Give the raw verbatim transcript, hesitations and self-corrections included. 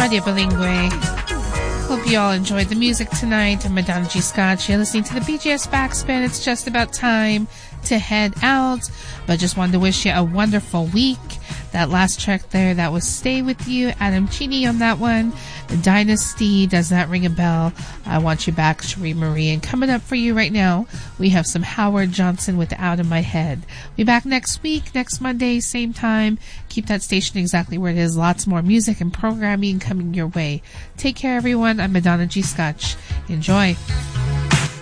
Radio Bilingue. Hope you all enjoyed the music tonight. I'm Madonna G. Scotch. You're listening to the B G S Backspin. It's just about time to head out, but just wanted to wish you a wonderful week. That last track there, that was Stay With You, Adam Cheney on that one. The Dynasty, Does That Ring a Bell? I Want You Back, Cherie Marie. And coming up for you right now, we have some Howard Johnson with Out of My Head. We'll be back next week, next Monday, same time. Keep that station exactly where it is. Lots more music and programming coming your way. Take care, everyone. I'm Madonna G. Scotch. Enjoy.